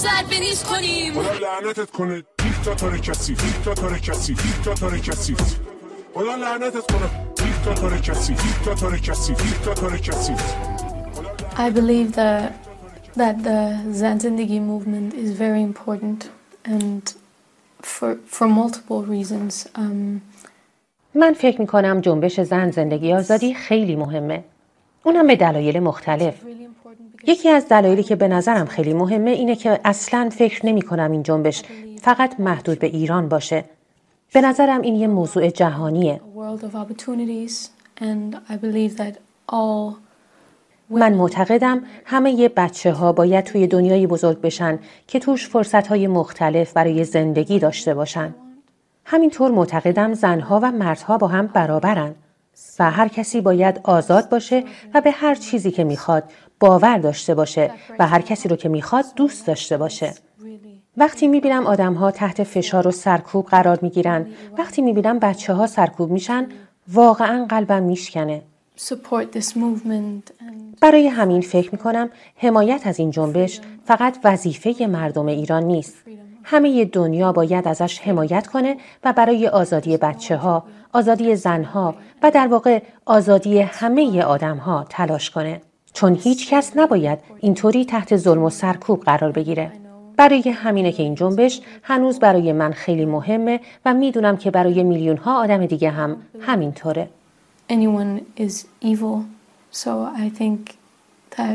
سربریز کنیم. خدا لعنتت کنه دیکتاتور کثیف، دیکتاتور کثیف، دیکتاتور کثیف. خدا لعنتت کنه دیکتاتور کثیف، دیکتاتور کثیف، دیکتاتور کثیف. I believe that the Zan Zindagi movement is very important and for multiple reasons. من فکر می‌کنم جنبش زن زندگی آزادی خیلی مهمه. اونم به دلایل مختلف. یکی از دلایلی که به نظرم خیلی مهمه اینه که اصلاً فکر نمی‌کنم این جنبش فقط محدود به ایران باشه. به نظرم این یه موضوع جهانیه. من معتقدم همه بچه‌ها باید توی دنیای بزرگ بشن که توش فرصت‌های مختلف برای زندگی داشته باشن. همینطور معتقدم زنها و مردها با هم برابرن و هر کسی باید آزاد باشه و به هر چیزی که میخواد باور داشته باشه و هر کسی رو که میخواد دوست داشته باشه. وقتی میبینم آدم‌ها تحت فشار و سرکوب قرار میگیرن، وقتی میبینم بچه‌ها سرکوب میشن، واقعاً قلبم میشکنه. برای همین فکر میکنم حمایت از این جنبش فقط وظیفه مردم ایران نیست. همه دنیا باید ازش حمایت کنه و برای آزادی بچه‌ها، آزادی زنها و در واقع آزادی همه آدم‌ها تلاش کنه. چون هیچ کس نباید اینطوری تحت ظلم و سرکوب قرار بگیره. برای همینه که این جنبش هنوز برای من خیلی مهمه و میدونم که برای میلیون‌ها آدم دیگه هم همینطوره. Anyone is evil, so I think that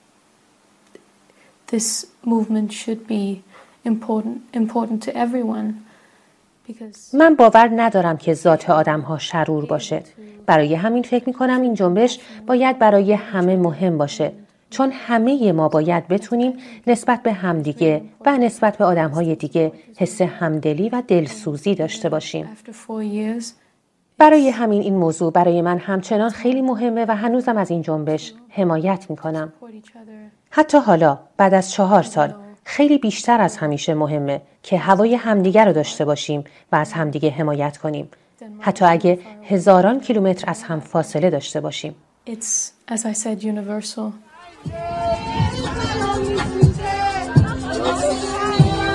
this movement should be important to everyone. من باور ندارم که ذات آدم‌ها شرور باشه. برای همین فکر می‌کنم این جنبش باید برای همه مهم باشه. چون همه ما باید بتونیم نسبت به همدیگه و نسبت به آدم‌های دیگه حس همدلی و دلسوزی داشته باشیم. برای همین این موضوع برای من همچنان خیلی مهمه و هنوزم از این جنبش حمایت می‌کنم. حتی حالا بعد از 4 سال خیلی بیشتر از همیشه مهمه که هوای همدیگه رو داشته باشیم و از همدیگه حمایت کنیم. حتی اگه هزاران کیلومتر از هم فاصله داشته باشیم. It's, as I said, universal.